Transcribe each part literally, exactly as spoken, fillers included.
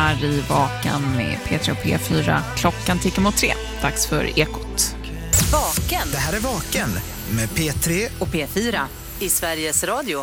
här i Vaken med P tre och P fyra. Klockan tickar mot tre. Dags för Ekot. Vaken. Det här är Vaken med P tre och P fyra i Sveriges Radio.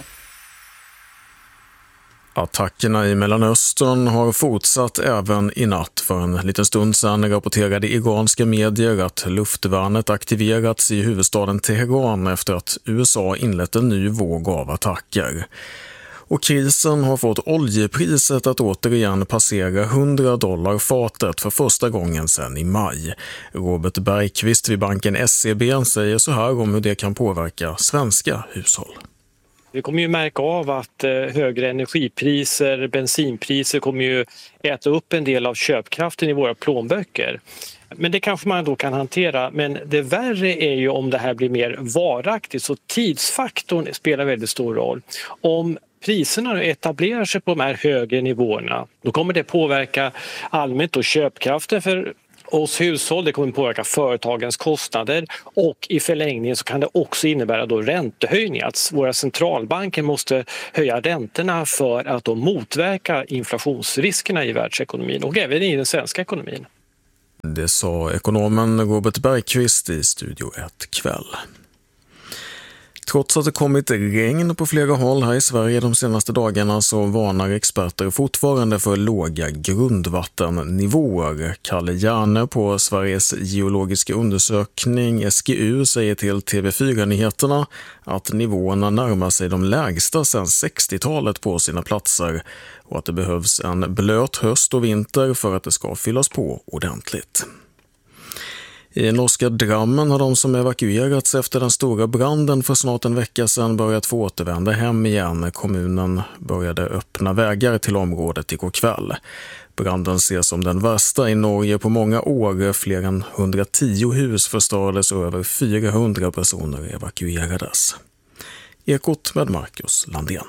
Attackerna i Mellanöstern har fortsatt även i natt. För en liten stund sedan rapporterade iranska medier att luftvärnet aktiverats i huvudstaden Teheran efter att U S A inlett en ny våg av attacker. Och krisen har fått oljepriset att återigen passera hundra dollar fatet för första gången sedan i maj. Robert Bergqvist vid banken S E B säger så här om hur det kan påverka svenska hushåll. Vi kommer ju märka av att högre energipriser, bensinpriser kommer ju äta upp en del av köpkraften i våra plånböcker. Men det kanske man då kan hantera. Men det värre är ju om det här blir mer varaktigt, så tidsfaktorn spelar väldigt stor roll. Om priserna etablerar sig på de här högre nivåerna, då kommer det påverka allmänt och köpkraften för oss hushåll, det kommer påverka företagens kostnader och i förlängningen så kan det också innebära då räntehöjningar. Att våra centralbanker måste höja räntorna för att då motverka inflationsriskerna i världsekonomin och även i den svenska ekonomin. Det sa ekonomen Robert Bergqvist i Studio ett kväll. Trots att det kommit regn på flera håll här i Sverige de senaste dagarna så varnar experter fortfarande för låga grundvattennivåer. Kalle Järne på Sveriges geologiska undersökning S G U säger till T V fyra-nyheterna att nivåerna närmar sig de lägsta sedan sextiotalet på sina platser och att det behövs en blöt höst och vinter för att det ska fyllas på ordentligt. I norska Drammen har de som evakuerats efter den stora branden för snart en vecka sedan börjat få återvända hem igen. Kommunen började öppna vägar till området igår kväll. Branden ses som den värsta i Norge på många år. Fler än hundratio hus förstördes och över fyrahundra personer evakuerades. Ekot med Marcus Landén.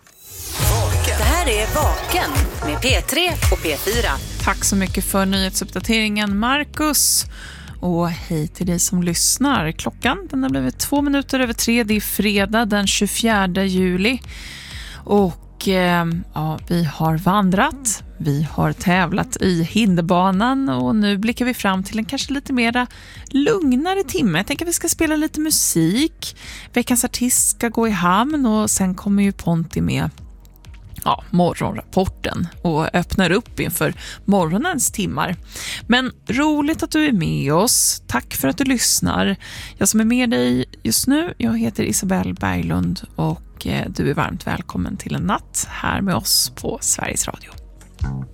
Det här är Vaken med P tre och P fyra. Tack så mycket för nyhetsuppdateringen, Marcus. Och hej till dig som lyssnar. Klockan den har blivit två minuter över tre. Det är fredag den tjugofjärde juli. Och eh, ja, vi har vandrat. Vi har tävlat i hinderbanan. Och nu blickar vi fram till en kanske lite mer lugnare timme. Jag tänker att vi ska spela lite musik. Veckans artist ska gå i hamn. Och sen kommer ju Ponti med ja, morgonrapporten och öppnar upp inför morgonens timmar. Men roligt att du är med oss. Tack för att du lyssnar. Jag som är med dig just nu, jag heter Isabelle Berglund och du är varmt välkommen till en natt här med oss på Sveriges Radio.